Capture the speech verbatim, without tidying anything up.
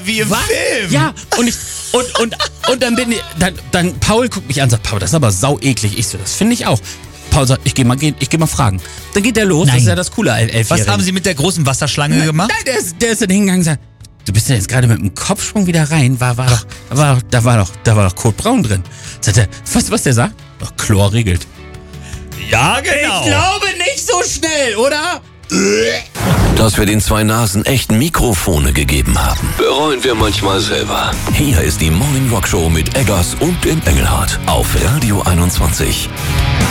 wie im Was? Film. Ja, und ich, und, und, und dann bin ich, dann, dann Paul guckt mich an und sagt, Paul, das ist aber sau eklig. Ich so, das finde ich auch. Paul sagt, ich geh mal, geh, ich geh mal fragen. Dann geht der los, Nein. das ist ja das coole Elfjährige. Was haben Sie mit der großen Wasserschlange gemacht? Nein, der ist, der ist dann hingegangen und sagt, du bist ja jetzt gerade mit dem Kopfsprung wieder rein, war, war doch, war doch, da war doch, da war doch Kotbraun drin. Sagt er, was, was der sagt? Doch, Chlor regelt. Ja, genau. Ich glaube nicht so schnell, oder? Dass wir den zwei Nasen echt Mikrofone gegeben haben, bereuen wir manchmal selber. Hier ist die Morning Rock Show mit Eggers und dem Engelhardt auf Radio einundzwanzig.